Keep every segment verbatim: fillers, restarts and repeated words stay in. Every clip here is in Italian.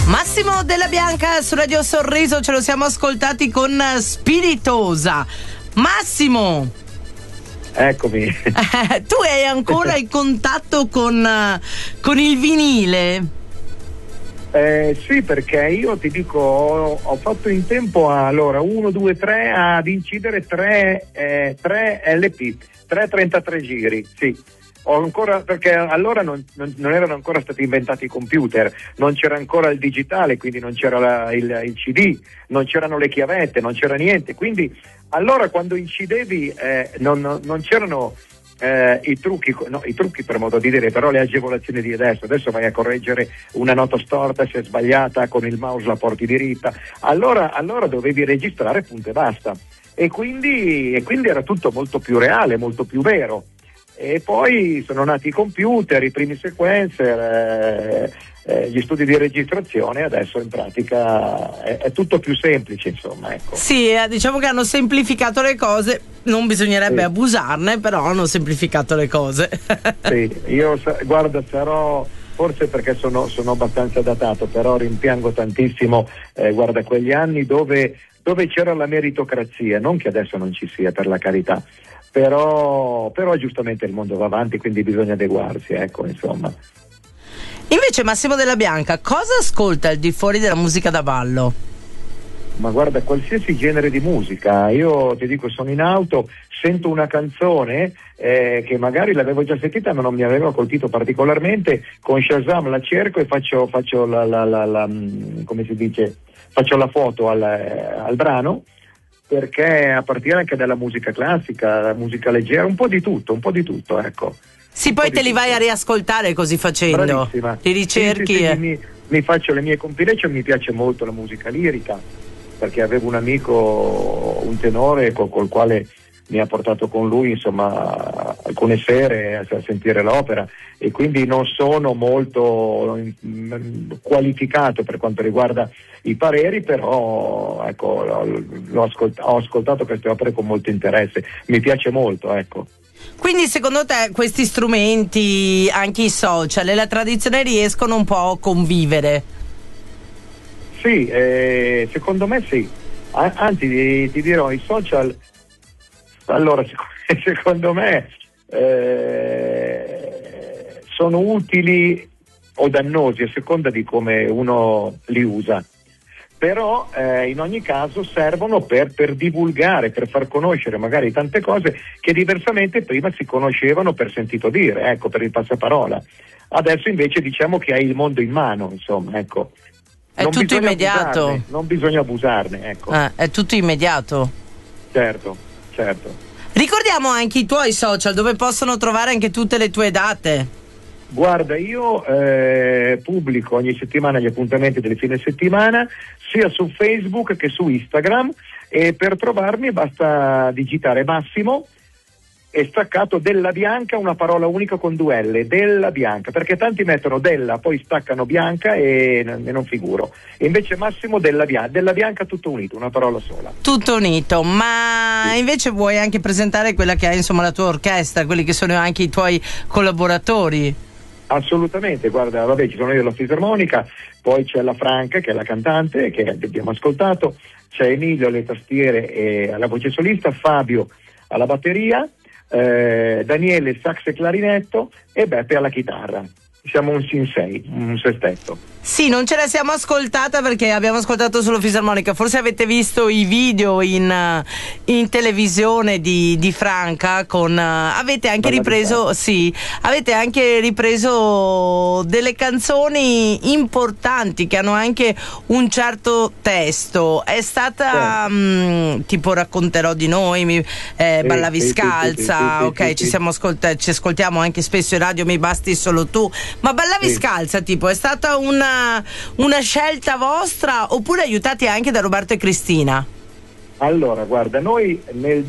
Massimo Della Bianca su Radio Sorriso, ce lo siamo ascoltati con Spiritosa. Massimo, eccomi. Eh, tu hai ancora in contatto con, con il vinile? Eh, sì, perché io ti dico, ho, ho fatto in tempo a, allora uno, due, tre ad incidere tre, eh, tre L P, tre trentatré giri, sì. Ho ancora, perché allora non, non, non erano ancora stati inventati i computer, non c'era ancora il digitale, quindi non c'era la, il, il C D, non c'erano le chiavette, non c'era niente, quindi allora quando incidevi eh, non, non, non c'erano eh, i trucchi, no, i trucchi per modo di dire, però le agevolazioni di adesso. Adesso vai a correggere una nota storta, se è sbagliata con il mouse la porti diritta, allora, allora dovevi registrare punto e basta, e quindi, e quindi era tutto molto più reale, molto più vero. E poi sono nati i computer, i primi sequencer, eh, eh, gli studi di registrazione, adesso in pratica è, è tutto più semplice, insomma, ecco. Sì, eh, diciamo che hanno semplificato le cose, non bisognerebbe sì. abusarne, però hanno semplificato le cose. Sì, io guarda, sarò, forse perché sono, sono abbastanza datato, però rimpiango tantissimo, eh, guarda, quegli anni dove, dove c'era la meritocrazia, non che adesso non ci sia, per la carità. Però, però giustamente il mondo va avanti, quindi bisogna adeguarsi, ecco, insomma. Invece Massimo Della Bianca, cosa ascolta al di fuori della musica da ballo? Ma guarda, qualsiasi genere di musica. Io ti dico, sono in auto, sento una canzone eh, che magari l'avevo già sentita ma non mi aveva colpito particolarmente, con Shazam la cerco e faccio, faccio la, la, la, la come si dice, faccio la foto al, al brano, perché a partire anche dalla musica classica, la musica leggera, un po' di tutto, un po' di tutto, ecco. Sì, poi te li vai a riascoltare così facendo. Bravissima. Li ricerchi. Sì, sì, sì, e... mi, mi faccio le mie compilation, mi piace molto la musica lirica, perché avevo un amico, un tenore col, col quale mi ha portato con lui, insomma, alcune sere a sentire l'opera, e quindi non sono molto qualificato per quanto riguarda i pareri, però ecco, l'ho ascolt- ho ascoltato queste opere con molto interesse, mi piace molto, ecco. Quindi secondo te questi strumenti, anche i social e la tradizione, riescono un po' a convivere? Sì, eh, secondo me sì, a- anzi ti, ti dirò, i social, allora sec- secondo me eh, sono utili o dannosi a seconda di come uno li usa, però eh, in ogni caso servono per, per divulgare, per far conoscere magari tante cose che diversamente prima si conoscevano per sentito dire, ecco, per il passaparola. Adesso invece diciamo che hai il mondo in mano, insomma, ecco. È non tutto immediato. Abusarne, non bisogna abusarne, ecco. Eh, è tutto immediato. Certo, certo. Ricordiamo anche i tuoi social dove possono trovare anche tutte le tue date. Guarda, io eh, pubblico ogni settimana gli appuntamenti del fine settimana, sia su Facebook che su Instagram, e per trovarmi basta digitare Massimo e staccato Della Bianca, una parola unica con due L, Della Bianca, perché tanti mettono Della, poi staccano Bianca e, e non figuro. E invece Massimo Della Bianca, Della Bianca tutto unito, una parola sola. Tutto unito, ma sì. Invece vuoi anche presentare quella che è, insomma, la tua orchestra, quelli che sono anche i tuoi collaboratori? Assolutamente, guarda, vabbè, ci sono io alla fisarmonica, poi c'è la Franca che è la cantante che abbiamo ascoltato, c'è Emilio alle tastiere e alla voce solista, Fabio alla batteria, eh, Daniele sax e clarinetto e Beppe alla chitarra. Siamo un sinsei, un sestetto. Sì, non ce la siamo ascoltata perché abbiamo ascoltato solo fisarmonica. Forse avete visto i video in, in televisione di, di Franca con uh, avete anche Balla ripreso sì, avete anche ripreso delle canzoni importanti che hanno anche un certo testo. È stata sì. mh, tipo Racconterò di noi, mi, eh, sì, Ballavi sì, scalza, sì, sì, ok, sì, ci sì. siamo ascolta- ci ascoltiamo anche spesso in radio Mi basti solo tu. Ma Ballavi sì. scalza, tipo, è stata una una scelta vostra oppure aiutati anche da Roberto e Cristina? Allora, guarda, noi nel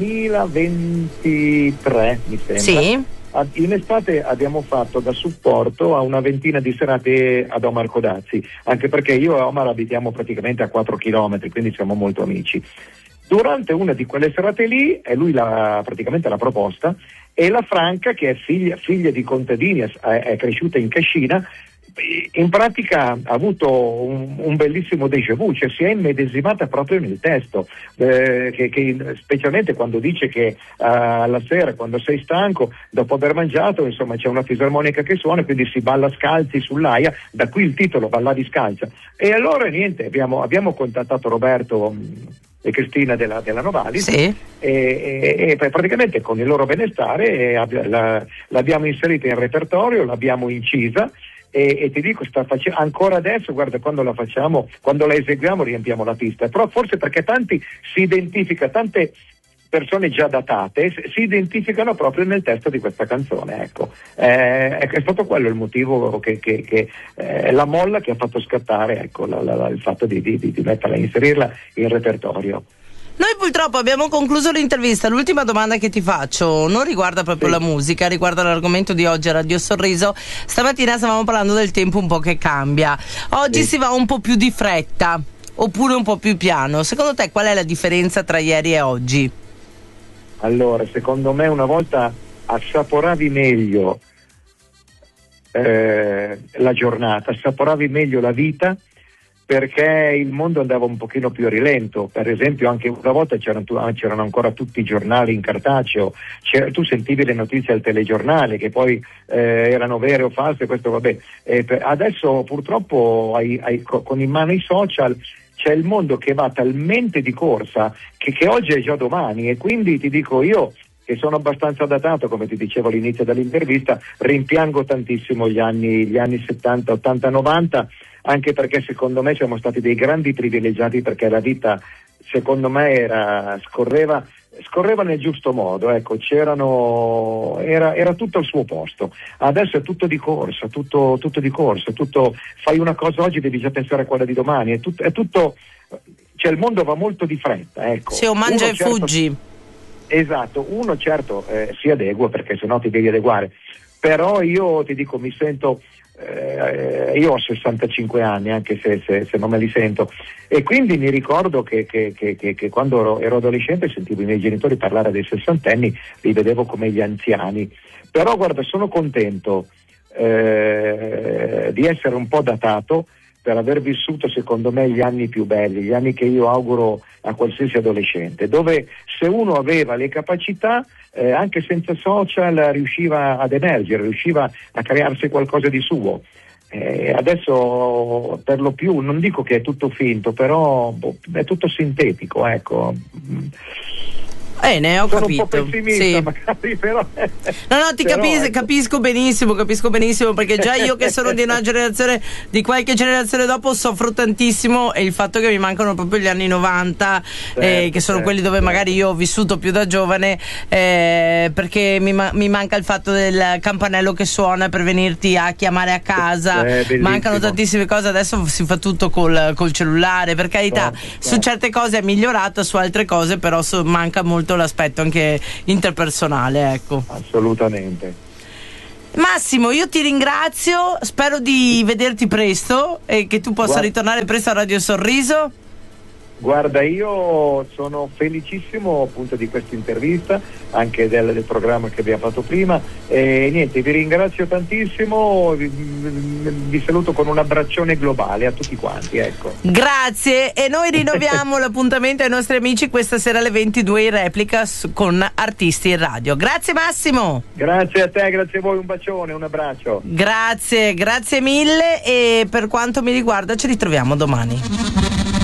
duemilaventitré, mi sembra, sì. in estate abbiamo fatto da supporto a una ventina di serate ad Omar Codazzi, anche perché io e Omar abitiamo praticamente a quattro chilometri, quindi siamo molto amici. Durante una di quelle serate lì, e lui l'ha, praticamente l'ha proposta, e la Franca, che è figlia, figlia di contadini, è, è cresciuta in Cascina, in pratica ha avuto un, un bellissimo déjà vu, cioè si è immedesimata proprio nel testo, eh, che, che specialmente quando dice che uh, alla sera, quando sei stanco, dopo aver mangiato, insomma c'è una fisarmonica che suona, quindi si balla scalzi sull'aia, da qui il titolo, Ballavi scalza. E allora niente, abbiamo, abbiamo contattato Roberto mh, e Cristina della, della Novalis, sì. e, e, e praticamente con il loro benestare eh, la, l'abbiamo inserita in repertorio, l'abbiamo incisa. E, e ti dico, sta facendo ancora adesso, guarda, quando la facciamo, quando la eseguiamo riempiamo la pista, però forse perché tanti si identifica, tante persone già datate si identificano proprio nel testo di questa canzone, ecco. Eh, è stato quello il motivo che, che, che eh, la molla che ha fatto scattare, ecco, la, la, il fatto di, di, di metterla, inserirla in repertorio. Noi purtroppo abbiamo concluso l'intervista. L'ultima domanda che ti faccio non riguarda proprio sì. la musica, riguarda l'argomento di oggi a Radio Sorriso. Stamattina stavamo parlando del tempo un po' che cambia. Oggi sì. si va un po' più di fretta oppure un po' più piano. Secondo te qual è la differenza tra ieri e oggi? Allora, secondo me una volta assaporavi meglio eh, la giornata, assaporavi meglio la vita, perché il mondo andava un pochino più a rilento. Per esempio anche una volta c'erano, c'erano ancora tutti i giornali in cartaceo, tu sentivi le notizie al telegiornale che poi eh, erano vere o false, questo vabbè. Eh, per, adesso purtroppo hai, hai, con in mano i social c'è il mondo che va talmente di corsa che, che oggi è già domani, e quindi ti dico io, che sono abbastanza datato, come ti dicevo all'inizio dell'intervista, rimpiango tantissimo gli anni, gli anni settanta, ottanta, novanta, anche perché secondo me siamo stati dei grandi privilegiati, perché la vita secondo me era scorreva scorreva nel giusto modo, ecco, c'erano era, era tutto al suo posto. Adesso è tutto di corsa, tutto, tutto di corsa, tutto, fai una cosa oggi devi già pensare a quella di domani, è, tut, è tutto, cioè il mondo va molto di fretta, ecco. Se o mangia Uno e certo, fuggi. Esatto, uno certo eh, si adegua, perché sennò ti devi adeguare, però io ti dico, mi sento Eh, io ho sessantacinque anni, anche se, se, se non me li sento, e quindi mi ricordo che, che, che, che, che quando ero, ero adolescente sentivo i miei genitori parlare dei sessantenni, li vedevo come gli anziani. Però guarda, sono contento eh, di essere un po' datato, per aver vissuto secondo me gli anni più belli, gli anni che io auguro a qualsiasi adolescente, dove se uno aveva le capacità, eh, anche senza social, riusciva ad emergere, riusciva a crearsi qualcosa di suo. Eh, adesso per lo più, non dico che è tutto finto, però boh, è tutto sintetico, ecco. Bene, ho Sono capito. un po' pessimista, sì. magari, però. No, no, ti però, capis- ecco. capisco benissimo, capisco benissimo, perché già io che sono di una generazione, di qualche generazione dopo, soffro tantissimo, e il fatto che mi mancano proprio gli anni novanta, certo, eh, che sono certo, quelli dove certo. magari io ho vissuto più da giovane, eh, perché mi, ma- mi manca il fatto del campanello che suona per venirti a chiamare a casa, eh, mancano tantissime cose. Adesso si fa tutto col, col cellulare, per carità, certo, certo. su certe cose è migliorato, su altre cose però so- manca molto l'aspetto anche interpersonale, ecco. Assolutamente. Massimo, io ti ringrazio, spero di vederti presto e che tu possa Guarda. ritornare presto a Radio Sorriso. Guarda, io sono felicissimo appunto di questa intervista, anche del, del programma che abbiamo fatto prima, e niente, vi ringrazio tantissimo, vi, vi saluto con un abbraccione globale a tutti quanti, ecco. Grazie, e noi rinnoviamo l'appuntamento ai nostri amici questa sera alle ventidue in replica su, con Artisti in Radio. Grazie Massimo. Grazie a te, grazie a voi, un bacione, un abbraccio. Grazie, grazie mille, e per quanto mi riguarda ci ritroviamo domani.